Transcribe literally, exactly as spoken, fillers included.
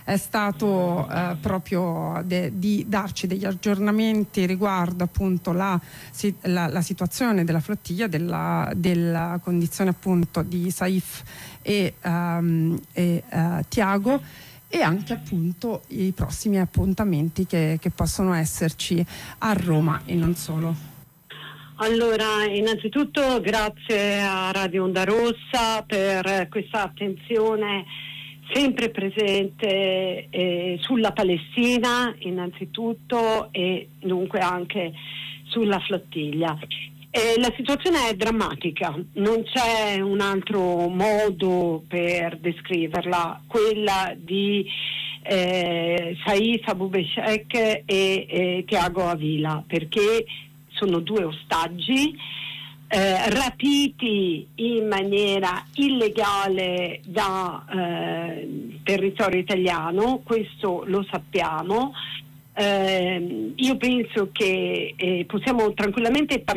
è stato eh, proprio de, di darci degli aggiornamenti riguardo appunto la, la, la situazione della flottiglia, della, della condizione appunto di Saif e, um, e uh, Tiago, e anche appunto i prossimi appuntamenti che, che possono esserci a Roma e non solo. Allora, innanzitutto grazie a Radio Onda Rossa per questa attenzione sempre presente eh, sulla Palestina innanzitutto, e dunque anche sulla flottiglia. Eh, la situazione è drammatica, non c'è un altro modo per descriverla, quella di eh, Saif Abubeshek e eh, Tiago Avila, perché sono due ostaggi eh, rapiti in maniera illegale da eh, territorio italiano, questo lo sappiamo. Eh, io penso che eh, possiamo tranquillamente parlare